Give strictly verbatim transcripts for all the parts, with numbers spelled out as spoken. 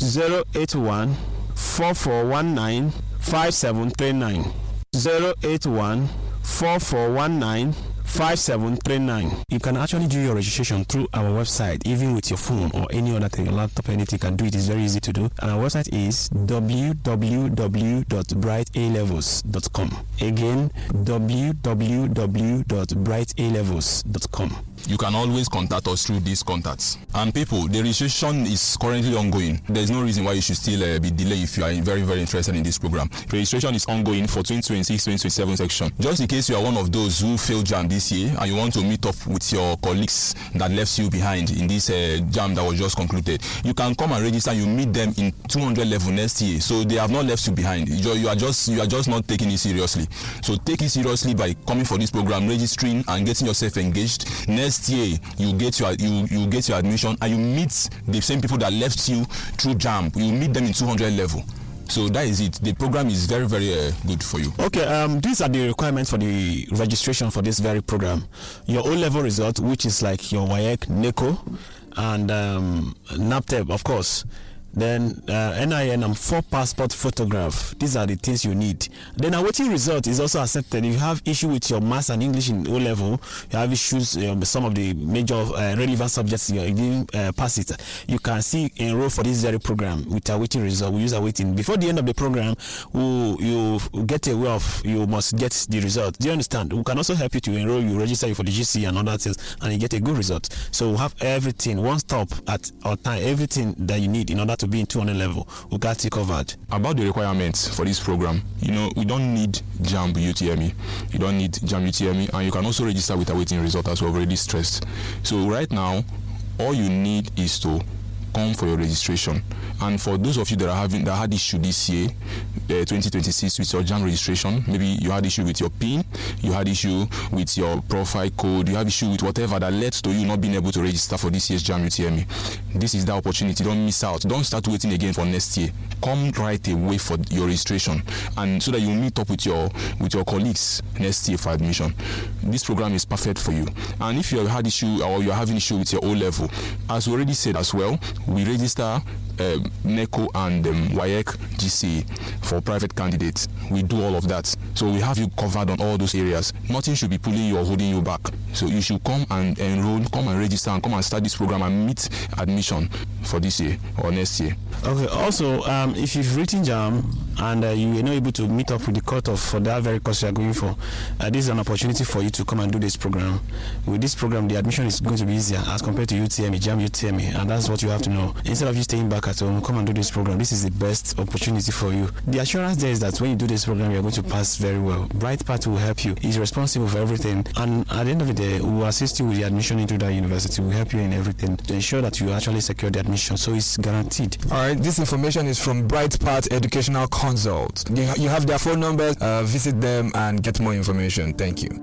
zero eight one, four four one nine, five seven three nine. zero eight one, four four one nine, five seven three nine. You can actually do your registration through our website, even with your phone or any other thing, your laptop, anything. You can do it. It's very easy to do. And our website is w w w dot bright a levels dot com. Again, w w w dot bright a levels dot com. You can always contact us through these contacts. And people, the registration is currently ongoing. There's no reason why you should still uh, be delayed if you are very, very interested in this program. Registration is ongoing for twenty twenty-six twenty twenty-seven section. Just in case you are one of those who failed JAMB this year and you want to meet up with your colleagues that left you behind in this uh, JAMB that was just concluded, you can come and register. You meet them in two hundred level next year. So they have not left you behind. You are just you are just not taking it seriously. So take it seriously by coming for this program, registering and getting yourself engaged. Next year you get your you you get your admission and you meet the same people that left you through JAMB. You meet them in two hundred level. So that is it. The program is very, very uh, good for you. Okay, um, these are the requirements for the registration for this very program. Your O-level result, which is like your W A E C, NECO, and um, NAPTEP, of course. Then uh, N I N and four passport photograph. These are the things you need. Then a waiting result is also accepted. If you have issue with your maths and English in O level, you have issues um, some of the major uh, relevant subjects you didn't uh, pass it. You can see enroll for this very program with a waiting result. We use a waiting before the end of the program. We, you get aware of you must get the result. Do you understand? We can also help you to enroll. You register you for the G C and other things, and you get a good result. So we have everything one stop at our time. Everything that you need in order to be in two hundred level, we got it covered. About the requirements for this program, you know, we don't need JAMB U T M E. You don't need JAMB U T M E, and you can also register with a waiting result, as we've already stressed. So right now, all you need is to come for your registration. And for those of you that are having that had issue this year, uh, twenty twenty-six, with your JAMB registration, maybe you had issue with your PIN, you had issue with your profile code, you have issue with whatever that led to you not being able to register for this year's JAMB U T M E. This is the opportunity. Don't miss out. Don't start waiting again for next year. Come right away for your registration, and so that you meet up with your with your colleagues next year for admission. This program is perfect for you. And if you have had issue or you are having issue with your O level, as we already said as well, we register Uh, NECO and um, W A E C G C for private candidates. We do all of that. So we have you covered on all those areas. Nothing should be pulling you or holding you back. So you should come and enroll, come and register, and come and start this program and meet admission for this year or next year. Okay. Also, um, if you've written JAMB and uh, you are not able to meet up with the cutoff for that very course you are going for, uh, this is an opportunity for you to come and do this program. With this program, the admission is going to be easier as compared to U T M E, JAMB U T M E, and that's what you have to know. Instead of you staying back at home, come and do this program. This is the best opportunity for you. The assurance there is that when you do this program, you are going to pass very well. Bright Path will help you. He's responsible for everything, and at the end of the day, we will assist you with the admission into that university. We will help you in everything to ensure that you actually secure the admission. So it's guaranteed. All right. This information is from Bright Path Educational Consult. You have their phone numbers. Uh, visit them and get more information. Thank you.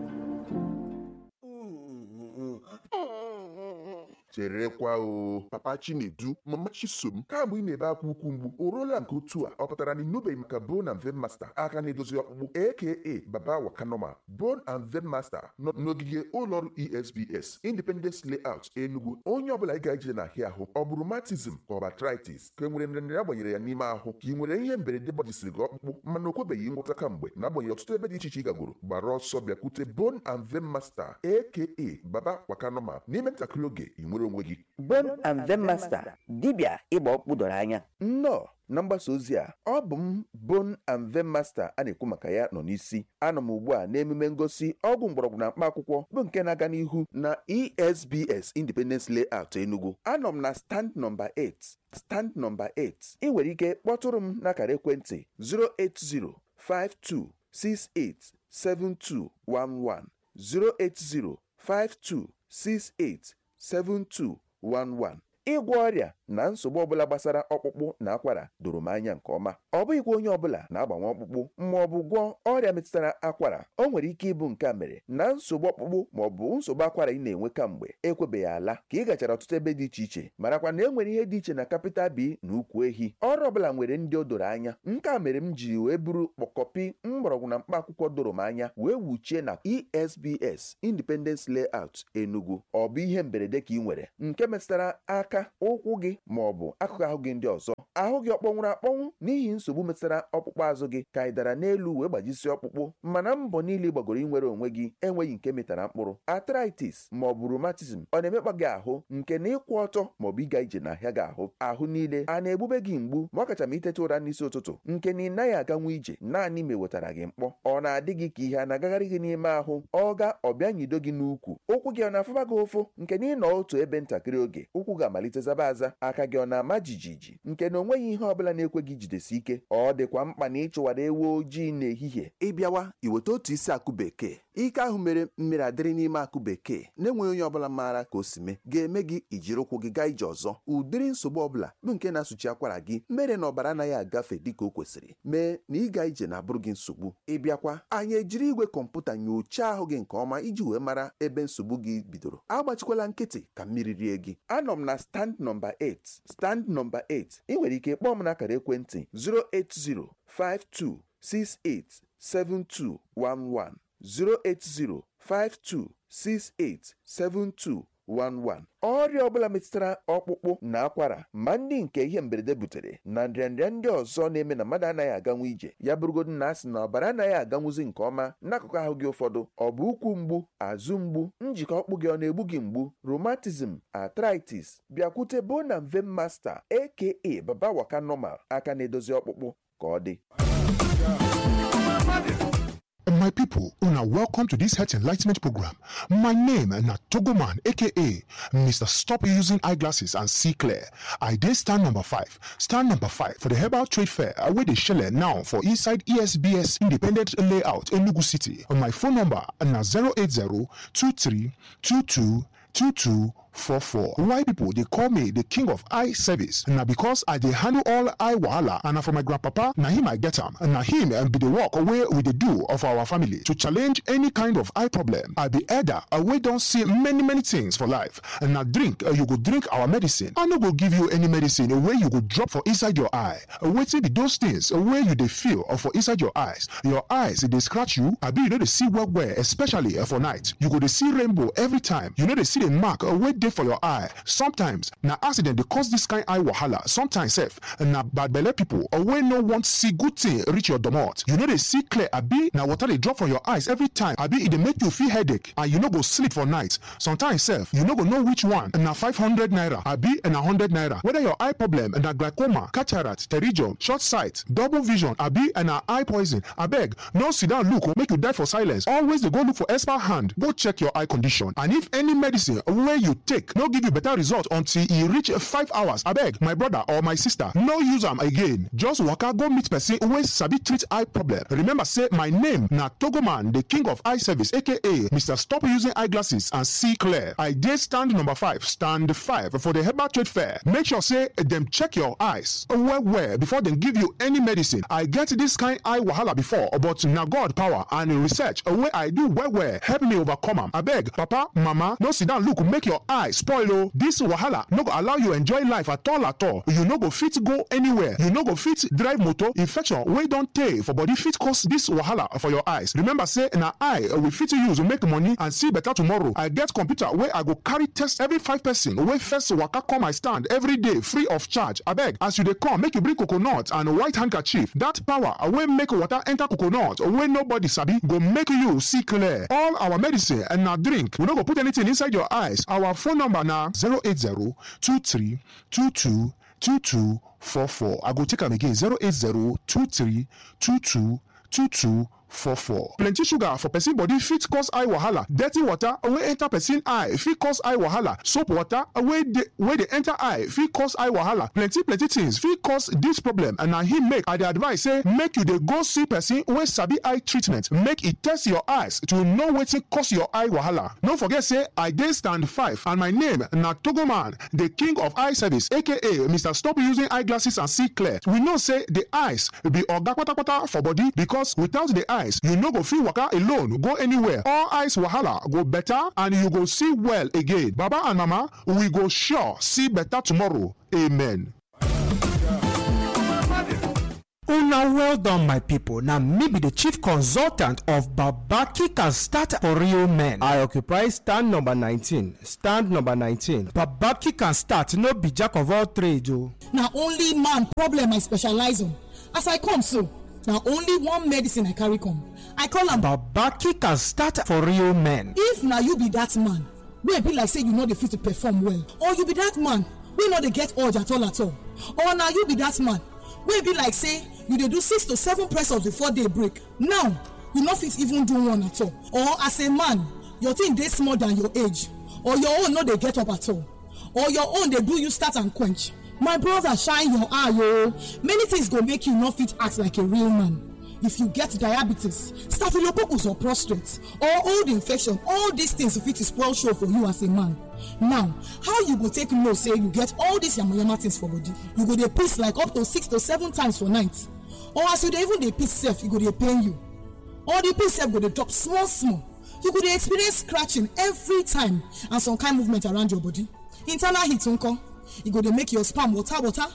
cherekwa o papa Chinedu mama Chisom kamgbe ị na-ebe akwa ukwu mgbu o ruola nke otu a ọ pụtara na ịnụbeghị maka Bone and Vein Master aka na-edozi ọkpụkpụ aka Baba Wakanoma. Bone and Vein Master nọ n'ogige ụlọọrụ E S B S Independence Layout Enugu. Onye ọbụla ị ga-eje na ahịa ahụ ọ bụ rheumatism ka ọ bụ arthritis ka e nwere nrịanrịa agbanyere ya n'ime ahụ ka ị nwere ihe mberede gbajisiri gị ọkpụkpụ mana o kwebeghị ngwọta kamgbe na-agbanyeghị ọtụtụ ebe dị iche iche ị gagoro gbara ọsọ bịakwute Bone and Vein Master aka Baba Wakanoma n'ime ntakịrị oge ị nwere onwe gị. Bone and Vein Master dibịa ịgba ọkpụkpụ doro anya. Nnọọ na mgbasa ozi a ọ bụ m Bone and Vein Master a na-ekwu maka ya nọ n'isi. Anọ m ugbu a n'emume ngosi ọgwụ mgbọrọgwụ na mkpa akwụkwọ bụ nke na-aga n'ihu na E S B S Independence Layout Enugu. Anọ m na stand number eight. Stand number eight. Ị nwere ike kpọtụrụ m n'akara ekwentị zero eight zero five two six eight seven two one one zero eight zero five two six eight seven two one one. Ịgwọ ọrịa na nsogbu ọbụla gbasara ọkpụkpụ na akwara doro m anya nke ọma. Ọ bụghịkwa onye ọbụla na-agbanwe ọkpụkpụ ma ọ bụ gwọọ ọrịa metụtara akwara. O nwere ike ịbụ nke a mere na nsogbu ọkpụkpụ ma ọ bụ nsogbu akwara ị na-enwe kamgbe ekwebeghị ala ka ị gachara ọtụtụ ebe dị iche iche marakwa na e nwere ihe dị iche na capital B na ukwu ehi. Ọrụ ọbụla nwere ndị o doro anya. Nke a mere m ji wee buru kpọkọpi mgbọrọgwụ na mkpa akwụkwọ doro m anya wee wuchie na E S B S Independence Layout Enugu. Ọ bụ ihe mberede ka ị nwere nke metụtara aka, ụkwụ gị gị ma ọ bụ akụkụ ahụ gị ndị ọzọ. Ahụ gị ọkpọnwụrụ akpọnwụ n'ihi nsogbu metụtara ọkpụkpụ azụ gị ka ị dara n'elu wee gbajisi ọkpụkpụ mana mbọ niile gbagoro inwere onwe gị enweghị nke metara mkpụrụ. Arthritis ma ọ bụ rheumatism ọ na-emekpa gị ahụ nke na ịkwụ ọtọ ma ọ bụ ịga ije n'ahịa gị ahụ. Ahụ niile a na-egbube gị mgbu ma ọ kacha ma iteta ụra n'isi ụtụtụ nke na ị naghị aganwu ije naanị ma ewetara gị mkpọ. Ọ na-adị gị ka ihe a na-agagharị gị n'ime ahụ ọ ga ọbịa nyido gị n'ukwu. Ụkwụ gị ọ na-afụba gị ụfụ nke na ị nọ otu ebe ntakịrị oge ụkwụ ga-amalite zaba aza. Aka gị ọ na-ama jijiji nke na onweghị ihe ọbụla na-ekwe gị jidesi ike. Ọ dịkwa mkpa na ịchụwara ewu ojii n'ehihie. Ịbịawa iweta otu isi akụ bekee. Ike ahụ mere mmiri adịrị n'ime akụ bekee na-enweghị onye ọbụla maara ka o si mee ga-eme gị ijiri ụkwụ gị gaa ije ọzọ. Ụdịrị nsogbu ọbụla bụ nke na-asụchi akwara gị mere na ọbara anaghị agafe dịka o kwesịrị mee na ịga ije na-abụrụ gị nsogbu. Ịbịakwa anyị ejiri igwe kọmputa nyochaa ahụ gị nke ọma iji wee mara ebe nsogbu gị bidoro. Agbachikwala nkịtị ka mmiri rie gị. Anọ m na stand nọmba eight. Stand nọmba eight ị nwere ike kpọọ m n'akara ekwentị zero eight zero five two six eight seven two one one zero eight zero five two six eight seven two one one. Ọrịa ọbụla metụtara ọkpụkpụ na akwara ma ndị nke ihe mberede butere na nrịanrịa ndị ọzọ na-eme na mmadụ anaghị aganwu ije ya bụrụgodu na asị na ọbara anaghị aganwuzi nke ọma n'akụkụ ahụ gị ụfọdụ. Ọ bụ ụkwụ mgbu, azụ mgbu, njikọ ọkpụ gị ọ na-egbu gị mgbu, rheumatism, arthritis, bịakwute Bone and Vein Master aka Baba Waka Normal aka na-edozi ọkpụkpụ ka ọ dị. My people, una welcome to this health enlightenment program. My name na Togoman, aka Mister Stop Using Eyeglasses and See Clear. I dey stand number five. Stand number five for the Herbal Trade Fair wey dey shele now for inside E S B S Independent Layout, Enugu City. My phone number na zero eight zero two three two two two two four four. Why people they call me the king of eye service? Now because I dey handle all eye wahala, and na for my grandpapa, na him I get am, and na him and be the work away with the do of our family to challenge any kind of eye problem. I be elder, we don't see many many things for life. And now drink, uh, you go drink our medicine. I no go give you any medicine where you go drop for inside your eye. Wait be those things where you they feel or for inside your eyes. Your eyes they scratch you. I be you know they see well where, especially uh, for night. You go to see rainbow every time. You know they see the mark uh, where for your eye. Sometimes na accident they cause this kind eye wahala. Sometimes self na bad belle people or when no want see good thing reach your domot. You know they see clear. Abi na water they drop from your eyes every time. Abi it they make you feel headache and you no go sleep for night. Sometimes self you no go know which one. Na five hundred naira. Abi and a hundred naira. Whether your eye problem na glaucoma, cataract, pterygium, short sight, double vision. Abi and a eye poison. Abeg no sit down look make you die for silence. Always they go look for expert hand. Go check your eye condition. And if any medicine where you take no give you better result until e reach five hours. Abeg my brother or my sister no use am again. Just waka go meet person wey sabi treat eye problem. Remember say my name na Togoman, the king of eye service, aka Mister Stop Using Eyeglasses and See Clear. I dey stand number five, stand five for the Herbal Trade Fair. Make sure say dem check your eyes well well before dem give you any medicine. I get this kind eye wahala before, but na God power and research wey I do well well help me overcome am. Abeg papa, mama, no sit down look make your eye spoil o. This wahala no go allow you enjoy life at all at all. You no go fit go anywhere. You no go fit drive motor. Infection wey don tey for body fit cause this wahala for your eyes. Remember say na eye we fit use make money and see better tomorrow. I get computer wey I go carry test every five person wey first waka come my stand every day free of charge. Abeg as you dey come make you bring coconut and white handkerchief. That power wey make water enter coconut wey nobody sabi go make you see clear. All our medicine and na drink. We no go put anything inside your eyes. Our phone number na zero eight zero two three two two two two four four. I go take am again zero eight zero two three two two two two four four. Plenty sugar for person body fit cause eye wahala. Dirty water wey enter person eye fit cause eye wahala. Soap water wey dey wey dey enter eye fit cause eye wahala. Plenty plenty things fit cause this problem and na him make I dey advise say make you dey go see person wey sabi eye treatment. Make e test your eyes to know wetin cause your eye wahala. No forget say I dey stand five and my name na Togoman, the king of eye service, aka Mister Stop Using Eyeglasses and See Clear. We know say the eyes be oga patapata for body because without the eye you no go fit waka alone go anywhere. All eyes wahala go better and you go see well again. Baba and mama, we go sure see better tomorrow. Amen. Una Now well done my people. Now me be the chief consultant of Babaki Can Start for Real Men. I occupy stand number nineteen. Stand number nineteen. Babaki Can Start no be jack of all trades o. Now only man problem I specialize on. As I come so, now only one medicine I carry come. I call am Babaki Can Start for Real Men. If now you be that man, wey be like say you know the fit to perform well, or you be that man wey no dey get urge at all at all, or now you be that man wey be like say you dey do six to seven press ups before day break, now you no fit even do one at all, or as a man your thing dey small than your age, or your own no dey get up at all, or your own dey do you start and quench. My brother, shine your eye o. Many things go make you no fit act like a real man. If you get diabetes, staphylococcus or prostate, or old infection, all these things fit spoil show for you as a man. Now, how you go take know say you get all these yamayama things for body? You go dey piss like up to six to seven times for night, or as you dey even dey piss sef, e go dey pain you, or the piss sef go dey drop small small. You go dey experience scratching every time and some kind movement around your body. Internal heat nko, e go dey make your sperm water water,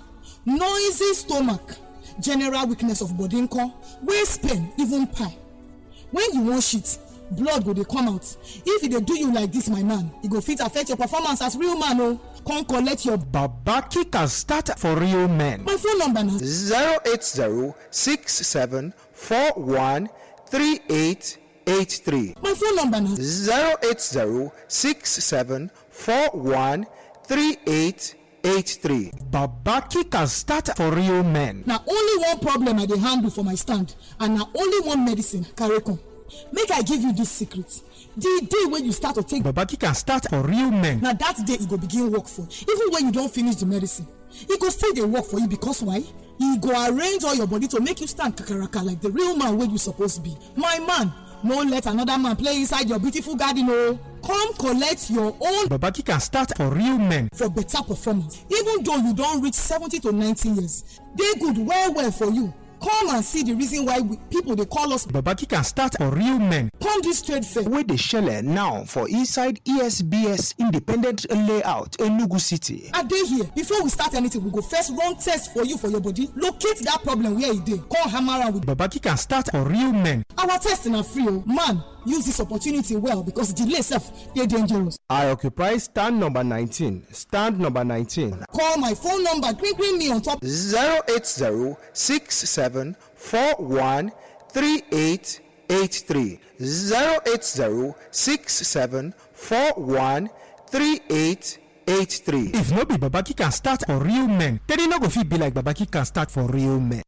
noisy stomach, general weakness of body nko, waist pain, even pie. When you wan shit, blood go dey come out. If e dey do you like this my man, e go fit affect your performance as real man o. Come collect your Babaki Can Start for Real Men. My phone number na zero eight zero six seven four one three eight eight three. My phone number na zero eight zero six seven four one three eight eight three. Babaki Can Start for Real Men. na only one problem I dey handle for my stand, and na only one medicine carry come. Make I give you this secret. The day when you start to take Babaki Can Start for Real Men. na that day e go begin work for you. Even when you don finish the medicine, e go still dey work for you because why? E go arrange all your body to make you stand kakaraka like the real man wey you suppose be. My man, no let another man play inside your beautiful garden o. Come collect your own Babaki Can Start for Real Men. for better performance. Even though you don reach seventy to ninety years, dey good well well for you. Come and see the reason why we, people dey call us Babaki Can Start for Real Men. come this trade fair. Wey dey shele now for inside E S B S Independent Layout, Enugu City. I dey here. Before we start anything, we go first run test for you for your body. Locate that problem where e dey. Come hammer am with Babaki Can Start for Real Men. our test na free o. Man, use this opportunity well because delay sef dey dangerous. I occupy stand number nineteen. Stand number nineteen. Call my phone number, green green me on top. zero eight zero six seven four one three eight eight three. zero eight zero six seven four one three eight eight three. If no be Babaki Can Start for Real Men, then e no go fit be like Babaki Can Start for Real Men.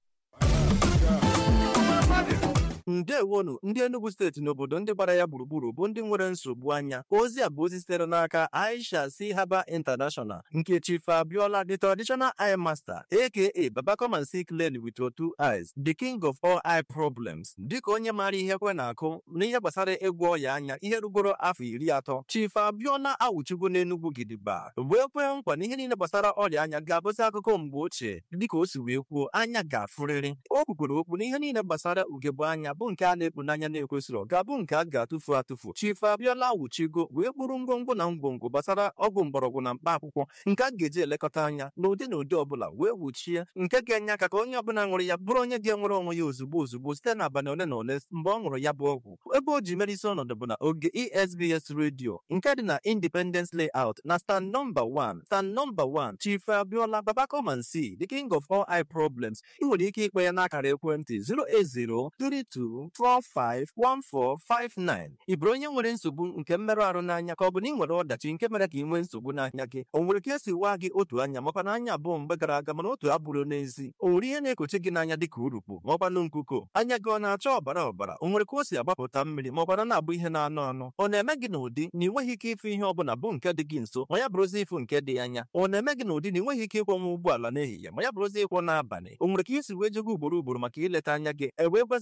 ndewonu ndị Enugu steeti n'obodo ndị gbara ya gburugburu bụ ndị nwere nsogbu anya. Ozi a bụ ozi sitere n'aka Aisha C Haba International nke Chief Abiola, the traditional eye master aka Baba come and see clearly with your two eyes, the king of all eye problems. Dịka onye maara ihe kwe na-akụ n'ihe gbasara ịgwọ ọya anya ihe rugoro afọ iri atọ, Chief Abiola awụchigo n'Enugu gidigba wee kwee nkwa na ihe niile gbasara ọrịa anya ga-abụzi akụkọ mgbe ochie. Dịka o si wee kwuo, anya ga-afụrịrị. O kwukwere okwu na ihe niile gbasara ugegbe anya bụ nke a na-ekpu n'anya na-ekwesịrị ga-abụ nke a ga-atụfu atụfu. Chief Abiola awụchigo wee kpụrụ ngwongwo na ngwongwo gbasara ọgwụ mgbọrọgwụ na mkpa akwụkwọ nke a ga-eji elekọta anya n'ụdị na ụdị ọbụla wee wuchie nke ga-enye aka ka onye ọbụla ṅụrụ ya bụrụ onye ga-enwere onwe ya ozugbo ozugbo site n'abalị ole na ole mgbe ọ ṅụrụ ya bụ ọgwụ. Ebe o ji merisi ọnọdụ bụ na oge E S B S Radio nke dị na Independence Layout na stand number one. Stand number one, Chief Abiola, Baba come and see, the king of all eye problems. Ị nwere ike ikpe ya n'akara ekwentị zero eight zero three two four five one four five nine. Ị bụrụ onye nwere nsogbu nke mmerụ ahụ n'anya ka ọ bụ na ị nwere ọdachi nke mere ka ị nwee nsogbu n'anya gị, o nwere ka esi waa gị otu anya makwa na anya abụọ mgbe gara aga mana otu abụrụ n'ezi, o nwere ihe na-ekochi gị n'anya dịka urukpu maọkwanụ nkuko, anya gị ọ na-acha ọbara ọbara, o nwere ka o si agbapụta mmiri maọkwana na-abụ ihe na-anụ anụ, ọ na-eme gị n'ụdị na ị nweghị ike ịfụ ihe ọbụla bụ nke dị gị nso ma ya bụrụzi ịfụ nke dị anya, ọ na-eme gị n'ụdị na ị nweghị ike ịkwọnwa ụgbọala n'ehihie ma ya bụrụzi ịkwọ n'abalị, o nwere ka isi wee jego ugboro ugboro maka ileta anya gị e wee gwazia gị sị gị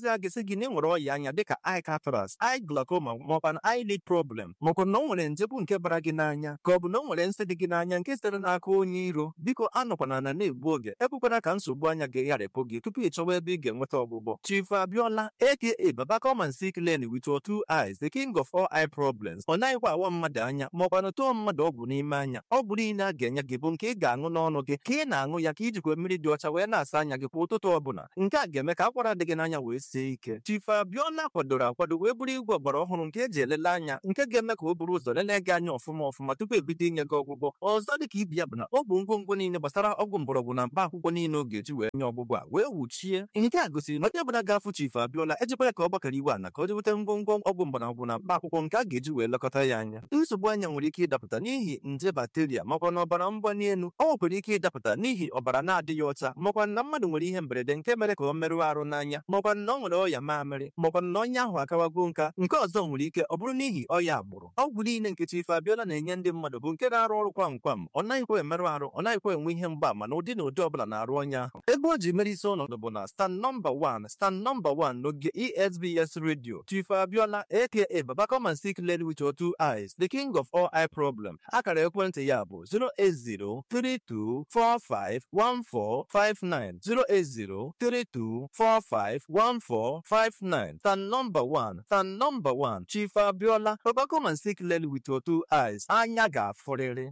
gị na enwere ọya anya dịka eye cataract, eye glaucoma maọkwa na eyelid problem, maọkwa na o nwere nje bụ nke bara gị n'anya ka ọ bụ na o nwere nsị dị gị n'anya nke sitere n'aka onye iro, biko anọkwana na na-egbu oge, ekwekwana ka nsogbu anya ga-egharịpụ gị tupu ị chọwa ebe ị ga-enweta ọgwụgwọ. Chief Abiola aka Baba come and see clearly with your two eyes, the king of all eye problems. Ọ naghịkwa awa mmadụ anya maọkwa na tụọ mmadụ ọgwụ n'ime anya. Ọgwụ niile a ga-enye gị bụ nke ị ga-aṅụ n'ọnụ gị ka ị na-aṅụ ya ka ijikwa mmiri dị ọcha wee na-asa anya gị kwa ụtụtụ ọbụla. Nke a ga-eme ka akwara dị gị n'anya wee sie ike. Chief Abiola kwadoro akwado wee bụrụ igwe ọgbara ọhụrụ nke eji elele anya, nke ga-eme ka o buru ụzọ lelee gị anya ọfụma ọfụma tupu ebido inye gị ọgwụgwọ. Ọzọ dị ka ibi ya bụ na ọ bụ ngwongwo niile gbasara ọgwụ mgbọrọgwụ na mkpa akwụkwọ niile ọ ga-eji wee nye ọgwụgwọ a wee wuchie. Nke a gosiri na onye ọbụla ga-afụ Chief Abiola ejikwara ka ọ gbakọrọ iwe ana ka o jeweta ngwongwo ọgwụ mgbọrọgwụ na mkpa akwụkwọ nke a ga-eji wee lekọta ya anya. Nsogbu anya nwere ike ịdapụta n'ihi nje bakteria makwa na ọbara mgbali elu. Ọ nwekwara ike ịdapụta n'ihi ọbara na-adịghị ọcha makwa na mmadụ nwere ihe mberede nke mere ka ọ merụọ arụ n'anya makwa na ọ nwere ọya mamịrị makwa na onye ahụ akawago nka. Nke ọzọ nwere ike ọ bụrụ n'ihi ọya agbụrụ. Ọgwụ niile nke Chief Abiola na-enye ndị mmadụ bụ nke na-arụ ọrụ kwam kwam, ọ naghịkwa emerụ arụ, ọ naghịkwa enwe ihe mgbaama na ụdị na ụdị ọbụla na-arụ onye ahụ. Ebe o ji mere isi ọnọdụ bụ na stand nọmba one stand nọmba one n'oge E S B S Radio. Chief Abiola aka Baba come and see clearly with your two eyes, the king of all eye problem. Akara ekwentị ya bụ zero eight zero three two four five one four five nine zero eight zero three two four five one four five nine. Stand number one stand number one Chief Abiola, Baba come and see clearly with your two eyes. Anya ga-afụrịrị.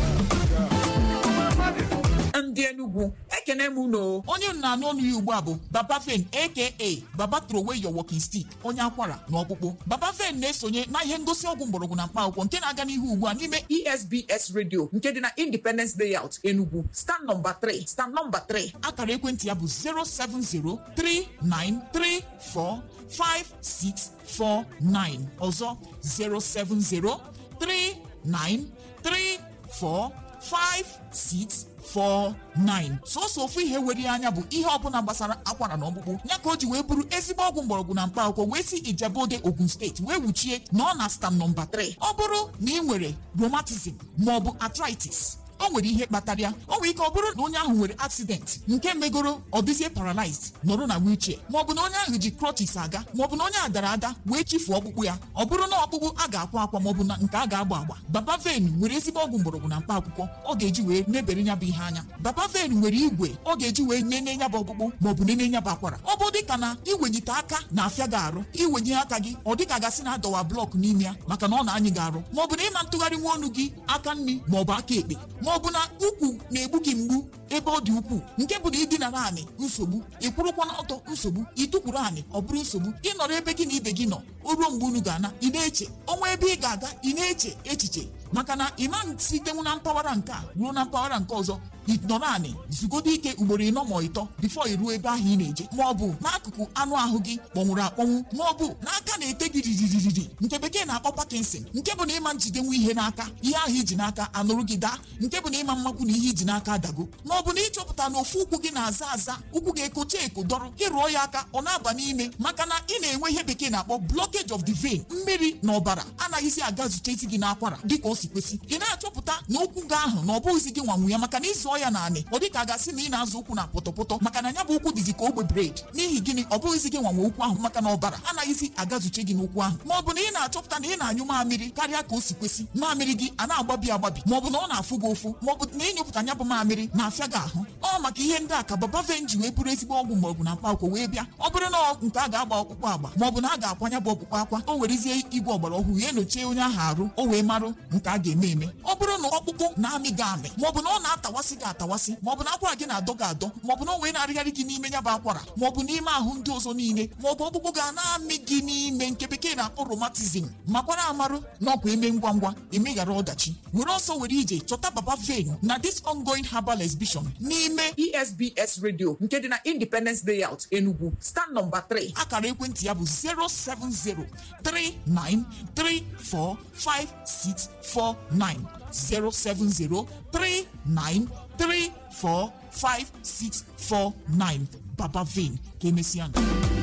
Ndị Enugu ekene m unu. Onye na-anụ ọnụ ya ugbu a bụ Baba Fen aka Baba throw away your walking stick, onye akwara na ọkpụkpụ. Baba Fen na-esonye na ihe ngosi ọgwụ mgbọrọgwụ na mkpa akwụkwọ nke na-aga n'ihu ugbu a n'ime E S B S Radio nke dị na Independence Layout Enugu, stand number three stand number three. Akara ekwentị ya bụ zero seven zero three nine three four five six four nine. Ọzọ zero seven zero three nine three four five six four nine. Sọsọ ofu ihe were anya bụ ihe ọbụla gbasara akwara na ọkpụkpụ ya ka o ji wee bụrụ ezigbo ọgwụ mgbọrọgwụ na mkpa akwụkwọ wee si Ijebode, Ogun steeti wee wuchie na ọ na stand nọmba three. Ọ bụrụ na ị nwere rheumatism maọbụ arthritis, o nwere ihe kpatara ya. O nwere ike ọ bụrụ na onye ahụ nwere accident nke megoro ọ dịzie paralyzed nọrọ na wheelchair, maọbụ na onye ahụ ji crutches aga, maọbụ na onye a dara ada wee chifuo ọkpụkpụ ya. Ọ bụrụ na ọkpụkpụ a ga-akwa akwa maọbụ na nke a ga-agba agba, Baba Ven nwere ezigbo ọgwụ mgbọrọgwụ na mkpa akwụkwọ ọ ga-eji wee nebere nya bụ ihe anya. Baba Ven nwere igwe ọ ga-eji wee nene nya bụ ọkpụkpụ maọbụ nene nya bụ akwara. Ọ bụ dịka na iwenyite aka na-afịa gị arụ, iwenye aka gị ọ dịka gasị na adọwa blọk n'ime ya maka na ọ na-anyị gị arụ, maọbụ na ịma ntụgharị nwa ọnụ gị aka nri maọbụ aka ekpe, maọbụ na ukwu na-egbu gị mgbu ebe ọ dị ukwuu nke bụ na ịdinara anị nsogbu, ịkwụrụkwa n'ọtọ nsogbu, ịtụkwuru anị ọ bụrụ nsogbu, ịnọrọ ebe gị na ibe gị nọ o ruo mgbe unu ga-ana ị na-eche ọnwa ebe ị ga-aga ị na-eche echiche maka na ịma sitenwu na mpaghara nke a ruo na mpaghara nke ọzọ ịnọ naanị zugodo ike ugboro ịnọ ma ịtọ bifo iruo ebe ahụ ị na-eje, ma ọ bụ n'akụkụ anụ ahụ gị kpọnwụrụ akpọnwụ, ma ọ bụ n'aka na-ete gị riririri nke bekee na-akpọ Parkinson, nke bụ na ịma njidenwu ihe n'aka, ihe ahụ iji n'aka anụrụ gị daa, nke bụ na ịma mmakwu na ihe iji n'aka adago, ma ọ bụ na ịchọpụta na ofu ụkwụ gị na-aza aza, ụkwụ gị ekocha eko dọrọ, ịrụọ ya aka ọ na-aba n'ime maka na ị na-enwe ihe bekee na-akpọ blockage of the vein, mmiri na ọbara anaghịzi aga zute isi gị n'akwara dịka o si kwesị. Ị na-achọpụta na ụkwụ gị ahụ na ọ bụghịzi gị nwanwu ya maka na ịzụ ya naanị ọ dịka a gasị na ị na-azụ ụkwụ na pọtọpọtọ maka na ya bụ ụkwụ dịzi ka ogbe bred. N'ihi gịnị? Ọ bụghịzi gị nwanwe ụkwụ ahụ maka na ọbara anaghịzi agazuche gị n'ụkwụ ahụ, ma ọ bụ na ị na-achọpụta na ị na-anyụ mamịrị karịa ka o si kwesị, mamịrị gị a na-agbabi agbabi, ma ọ bụ na ọ na-afụ gị ụfụ, ma ọ bụ na ịnyụpụta ya bụ mamịrị na-afịa gị ahụ. Ọ maka ihe ndị a ka Baba Ven ji wee bụrụ ezigbo ọgwụ mgbọrọgwụ na mkpa akwụkwọ wee bịa. Ọ bụrụ na nke a ga-agba ọkpụkpụ agba, ma ọ bụ na a ga-akwanya bụ ọkpụkpụ akwa, o werezie igwe ọgbara ọhụrụ ya enyochie onye ahụ arụ o wee marụ nke a ga-eme eme. Ọ bụrụ na ọkpụkpụ na-amị gị amị, ma ọ bụ na ọ na-atawasị gị atawasị, ma ọ bụ na akwara gị na-adọ gị adọ, ma ọ bụ na o wee na-arịgharị gị n'ime ya bụ akwara, ma ọ bụ n'ime ahụ ndị ọzọ niile, ma ọ bụ ọkpụkpụ ga na-amị gị n'ime nke bekee na-akpọ rheumatism, makwara amarụ na ọkwa eme ngwa ngwa emeghara ọdachi, were ọsọ were ije chọta Baba Ven na this ongoing herbal exhibition n'ime E S B S Radio nke dị na Independence Layout Enugu, stand number three. Akara ekwentị ya bụ zero seven zero three nine three four five six four nine zero seven zero three nine three four five six four nine. Baba Ven, ka emesịa.